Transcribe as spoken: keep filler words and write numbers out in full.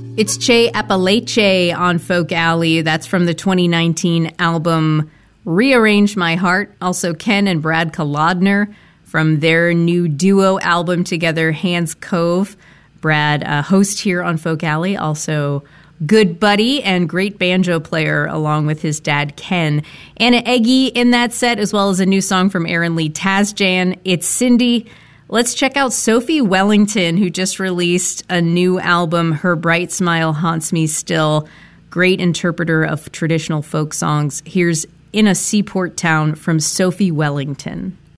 It's Che Apalache on Folk Alley. That's from the twenty nineteen album Rearrange My Heart. Also Ken and Brad Kolodner from their new duo album together, Hands Cove. Brad, a host here on Folk Alley, also good buddy and great banjo player along with his dad, Ken. Anna Eggy in that set, as well as a new song from Aaron Lee Tazjan. It's Cindy. Let's check out Sophie Wellington, who just released a new album, Her Bright Smile Haunts Me Still. Great interpreter of traditional folk songs. Here's In a Seaport Town from Sophie Wellington.